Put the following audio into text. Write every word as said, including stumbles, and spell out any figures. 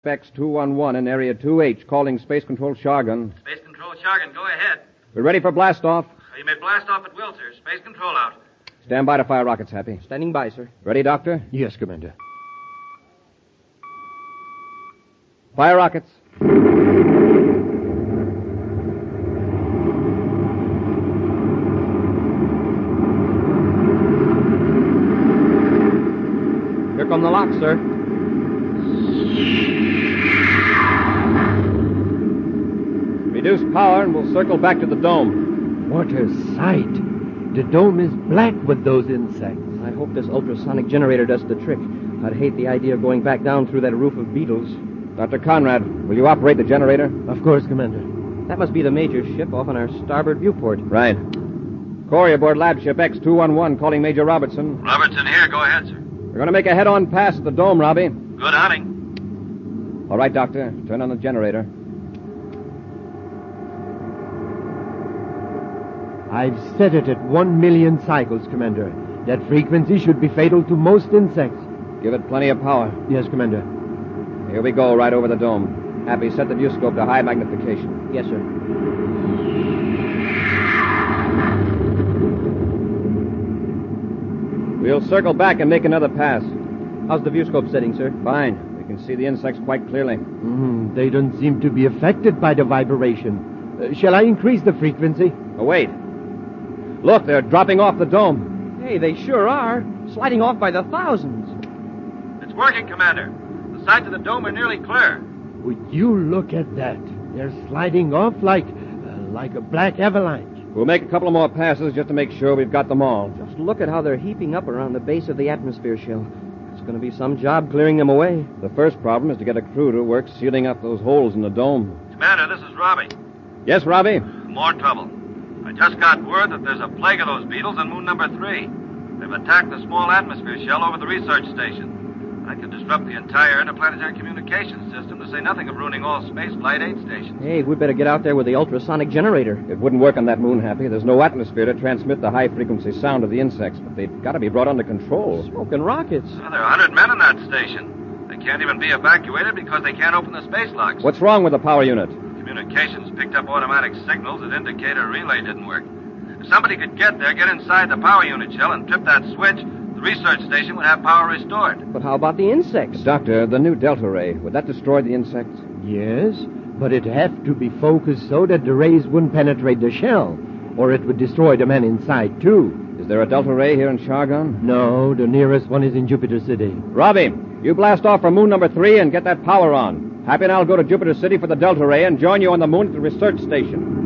X two one one in Area two H, calling Space Control Shargun. Space Control Shargun, go ahead. We're ready for blastoff. You may blast off at will, sir. Space Control out. Stand by to fire rockets, Happy. Standing by, sir. Ready, Doctor? Yes, Commander. Fire rockets. Here come the locks, sir. Reduce power and we'll circle back to the dome. What a sight. The dome is black with those insects. I hope this ultrasonic generator does the trick. I'd hate the idea of going back down through that roof of beetles. Doctor Conrad, will you operate the generator? Of course, Commander. That must be the major ship off on our starboard viewport. Right. Corey aboard lab ship X two one one, calling Major Robertson. Robertson here. Go ahead, sir. We're going to make a head-on pass at the dome, Robbie. Good hunting. All right, Doctor. Turn on the generator. I've set it at one million cycles, Commander. That frequency should be fatal to most insects. Give it plenty of power. Yes, Commander. Here we go, right over the dome. Happy, set the view scope to high magnification. Yes, sir. We'll circle back and make another pass. How's the view scope setting, sir? Fine. We can see the insects quite clearly. Mm, they don't seem to be affected by the vibration. Uh, shall I increase the frequency? Oh, wait. Look, they're dropping off the dome. Hey, they sure are. Sliding off by the thousands. It's working, Commander. The sides of the dome are nearly clear. Would you look at that? They're sliding off like, uh, like a black avalanche. We'll make a couple of more passes just to make sure we've got them all. Just look at how they're heaping up around the base of the atmosphere shell. It's going to be some job clearing them away. The first problem is to get a crew to work sealing up those holes in the dome. Commander, this is Robbie. Yes, Robbie? More trouble. I just got word that there's a plague of those beetles on moon number three. They've attacked the small atmosphere shell over the research station. I could disrupt the entire interplanetary communications system, to say nothing of ruining all spaceflight aid stations. Hey, we'd better get out there with the ultrasonic generator. It wouldn't work on that moon, Happy. There's no atmosphere to transmit the high-frequency sound of the insects, but they've got to be brought under control. Smoking rockets. Well, there are one hundred men in that station. They can't even be evacuated because they can't open the space locks. What's wrong with the power unit? Communications picked up automatic signals that indicate a relay didn't work. If somebody could get there, get inside the power unit shell, and trip that switch, the research station would have power restored. But how about the insects? Doctor, the new Delta Ray, would that destroy the insects? Yes, but it'd have to be focused so that the rays wouldn't penetrate the shell, or it would destroy the men inside, too. Is there a Delta Ray here in Shargun? No, the nearest one is in Jupiter City. Robbie, you blast off from moon number three and get that power on. Happy and I'll go to Jupiter City for the Delta Ray and join you on the moon at the research station.